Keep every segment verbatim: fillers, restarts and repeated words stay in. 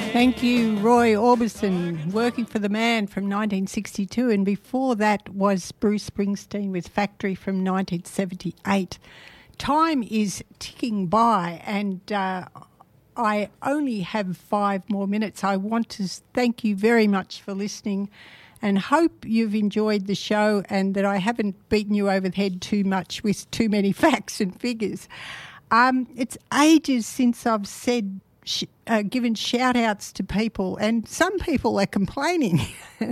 Thank you, Roy Orbison, Working for the Man from nineteen sixty-two, and before that was Bruce Springsteen with Factory from nineteen seventy-eight. Time is ticking by and uh, I only have five more minutes. I want to thank you very much for listening and hope you've enjoyed the show and that I haven't beaten you over the head too much with too many facts and figures. Um, it's ages since I've said Sh- uh, given shout-outs to people, and some people are complaining.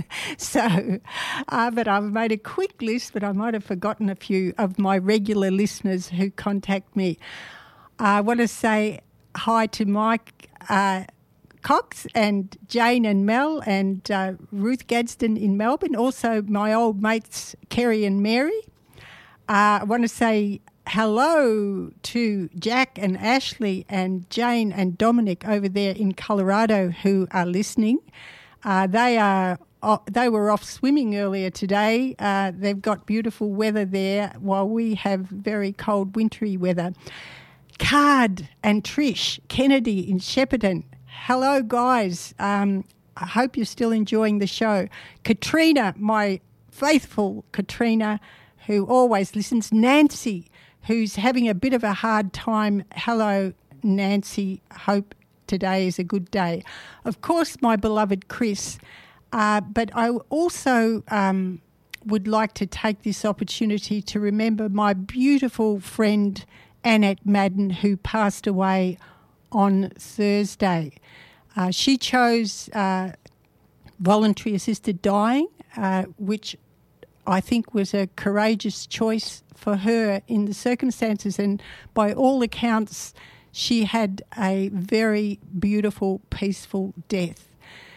so, uh, but I've made a quick list, but I might have forgotten a few of my regular listeners who contact me. I want to say hi to Mike uh, Cox and Jane and Mel and uh, Ruth Gadsden in Melbourne, also my old mates Kerry and Mary. Uh, I want to say hello to Jack and Ashley and Jane and Dominic over there in Colorado who are listening. Uh, they are uh, they were off swimming earlier today. Uh, they've got beautiful weather there while we have very cold wintry weather. Card and Trish Kennedy in Shepparton. Hello, guys. Um, I hope you're still enjoying the show. Katrina, my faithful Katrina, who always listens. Nancy, who's having a bit of a hard time. Hello, Nancy. Hope today is a good day. Of course, my beloved Chris. Uh, but I also um, would like to take this opportunity to remember my beautiful friend Annette Madden, who passed away on Thursday. Uh, she chose uh, voluntary assisted dying, uh, which I think was a courageous choice for her in the circumstances, and by all accounts she had a very beautiful, peaceful death.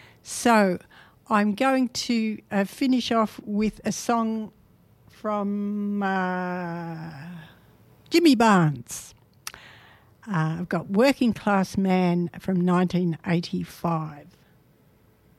So I'm going to uh, finish off with a song from uh, Jimmy Barnes. Uh, I've got Working Class Man from nineteen eighty-five.